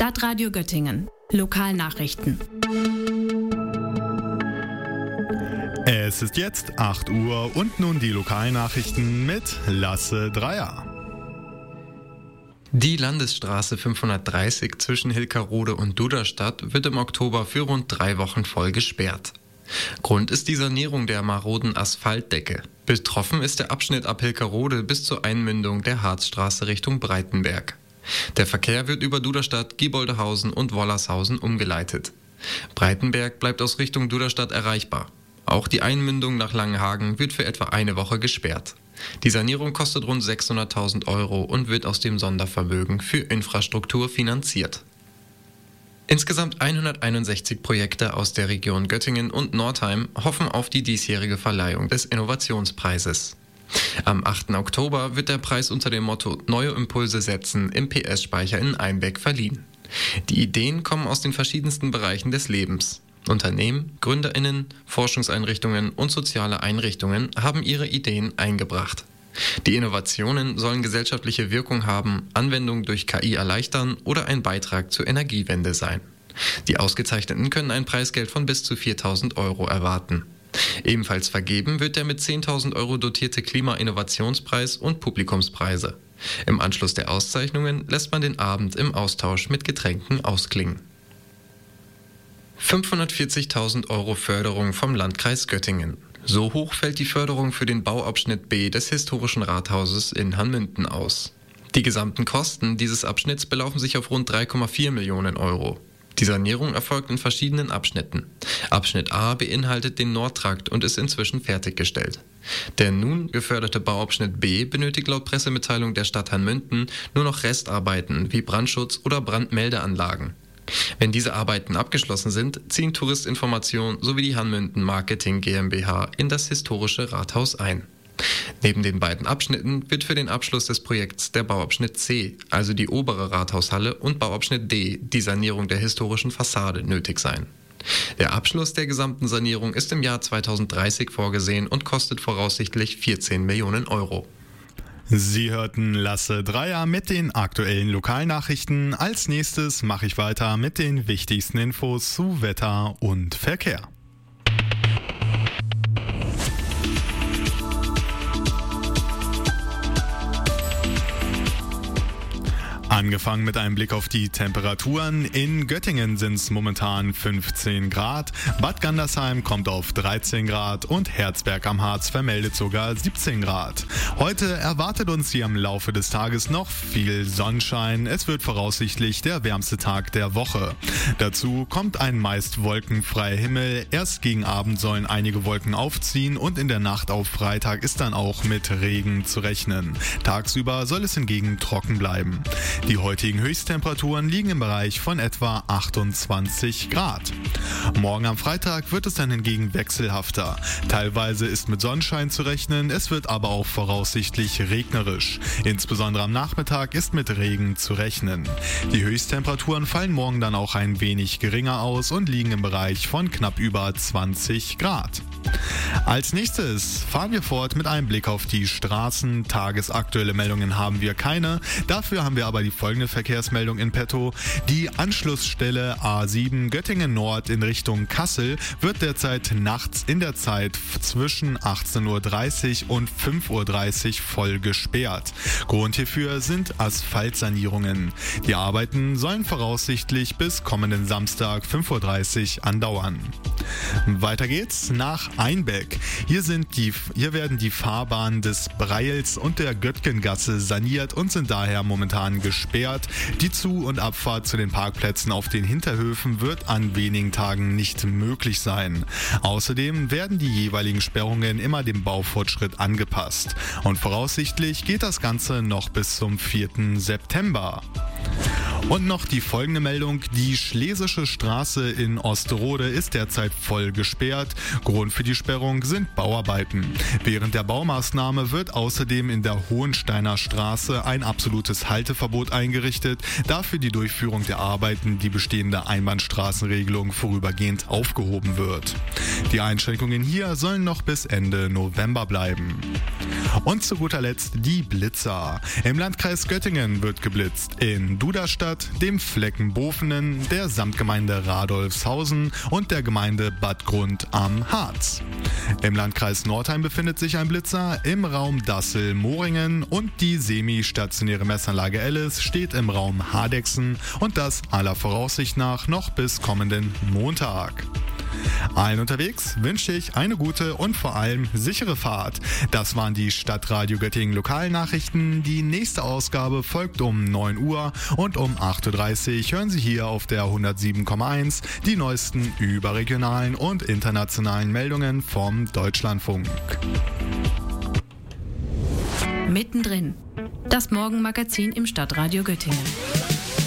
Stadtradio Göttingen. Lokalnachrichten. Es ist jetzt 8 Uhr und nun die Lokalnachrichten mit Lasse Dreier. Die Landesstraße 530 zwischen Hilkerode und Duderstadt wird im Oktober für rund 3 Wochen voll gesperrt. Grund ist die Sanierung der maroden Asphaltdecke. Betroffen ist der Abschnitt ab Hilkerode bis zur Einmündung der Harzstraße Richtung Breitenberg. Der Verkehr wird über Duderstadt, Gieboldehausen und Wollershausen umgeleitet. Breitenberg bleibt aus Richtung Duderstadt erreichbar. Auch die Einmündung nach Langenhagen wird für etwa eine Woche gesperrt. Die Sanierung kostet rund 600.000 € und wird aus dem Sondervermögen für Infrastruktur finanziert. Insgesamt 161 Projekte aus der Region Göttingen und Nordheim hoffen auf die diesjährige Verleihung des Innovationspreises. Am 8. Oktober wird der Preis unter dem Motto Neue Impulse setzen im PS-Speicher in Einbeck verliehen. Die Ideen kommen aus den verschiedensten Bereichen des Lebens. Unternehmen, GründerInnen, Forschungseinrichtungen und soziale Einrichtungen haben ihre Ideen eingebracht. Die Innovationen sollen gesellschaftliche Wirkung haben, Anwendung durch KI erleichtern oder ein Beitrag zur Energiewende sein. Die Ausgezeichneten können ein Preisgeld von bis zu 4.000 € erwarten. Ebenfalls vergeben wird der mit 10.000 € dotierte Klima-Innovationspreis und Publikumspreise. Im Anschluss der Auszeichnungen lässt man den Abend im Austausch mit Getränken ausklingen. 540.000 € Förderung vom Landkreis Göttingen. So hoch fällt die Förderung für den Bauabschnitt B des historischen Rathauses in Hanmünden aus. Die gesamten Kosten dieses Abschnitts belaufen sich auf rund 3,4 Millionen €. Die Sanierung erfolgt in verschiedenen Abschnitten. Abschnitt A beinhaltet den Nordtrakt und ist inzwischen fertiggestellt. Der nun geförderte Bauabschnitt B benötigt laut Pressemitteilung der Stadt Hanmünden nur noch Restarbeiten wie Brandschutz oder Brandmeldeanlagen. Wenn diese Arbeiten abgeschlossen sind, ziehen Touristinformation sowie die Hanmünden Marketing GmbH in das historische Rathaus ein. Neben den beiden Abschnitten wird für den Abschluss des Projekts der Bauabschnitt C, also die obere Rathaushalle, und Bauabschnitt D, die Sanierung der historischen Fassade, nötig sein. Der Abschluss der gesamten Sanierung ist im Jahr 2030 vorgesehen und kostet voraussichtlich 14 Millionen €. Sie hörten Lasse Dreier mit den aktuellen Lokalnachrichten. Als nächstes mache ich weiter mit den wichtigsten Infos zu Wetter und Verkehr. Angefangen mit einem Blick auf die Temperaturen. In Göttingen sind es momentan 15 Grad, Bad Gandersheim kommt auf 13 Grad und Herzberg am Harz vermeldet sogar 17 Grad. Heute erwartet uns hier im Laufe des Tages noch viel Sonnenschein. Es wird voraussichtlich der wärmste Tag der Woche. Dazu kommt ein meist wolkenfreier Himmel. Erst gegen Abend sollen einige Wolken aufziehen und in der Nacht auf Freitag ist dann auch mit Regen zu rechnen. Tagsüber soll es hingegen trocken bleiben. Die heutigen Höchsttemperaturen liegen im Bereich von etwa 28 Grad. Morgen am Freitag wird es dann hingegen wechselhafter. Teilweise ist mit Sonnenschein zu rechnen, es wird aber auch voraussichtlich regnerisch. Insbesondere am Nachmittag ist mit Regen zu rechnen. Die Höchsttemperaturen fallen morgen dann auch ein wenig geringer aus und liegen im Bereich von knapp über 20 Grad. Als nächstes fahren wir fort mit einem Blick auf die Straßen. Tagesaktuelle Meldungen haben wir keine. Dafür haben wir aber die folgende Verkehrsmeldung in petto. Die Anschlussstelle A7 Göttingen Nord in Richtung Kassel wird derzeit nachts in der Zeit zwischen 18:30 und 5:30 voll gesperrt. Grund hierfür sind Asphaltsanierungen. Die Arbeiten sollen voraussichtlich bis kommenden Samstag 5:30 andauern. Weiter geht's nach Einbeck. Hier werden die Fahrbahnen des Breils und der Göttgengasse saniert und sind daher momentan gesperrt. Die Zu- und Abfahrt zu den Parkplätzen auf den Hinterhöfen wird an wenigen Tagen nicht möglich sein. Außerdem werden die jeweiligen Sperrungen immer dem Baufortschritt angepasst. Und voraussichtlich geht das Ganze noch bis zum 4. September. Und noch die folgende Meldung. Die Schlesische Straße in Osterode ist derzeit voll gesperrt. Grund für die Sperrung sind Bauarbeiten. Während der Baumaßnahme wird außerdem in der Hohensteiner Straße ein absolutes Halteverbot eingerichtet, da für die Durchführung der Arbeiten die bestehende Einbahnstraßenregelung vorübergehend aufgehoben wird. Die Einschränkungen hier sollen noch bis Ende November bleiben. Und zu guter Letzt die Blitzer. Im Landkreis Göttingen wird geblitzt. In Duderstadt, dem Flecken Bofenen, der Samtgemeinde Radolfshausen und der Gemeinde Bad Grund am Harz. Im Landkreis Nordheim befindet sich ein Blitzer, im Raum Dassel-Moringen und die semi-stationäre Messanlage Ellis steht im Raum Hardexen und das aller Voraussicht nach noch bis kommenden Montag. Allen unterwegs wünsche ich eine gute und vor allem sichere Fahrt. Das waren die Stadtradio Göttingen Lokalnachrichten. Die nächste Ausgabe folgt um 9 Uhr und um 8.30 Uhr hören Sie hier auf der 107,1 die neuesten überregionalen und internationalen Meldungen vom Deutschlandfunk. Mittendrin. Das Morgenmagazin im Stadtradio Göttingen.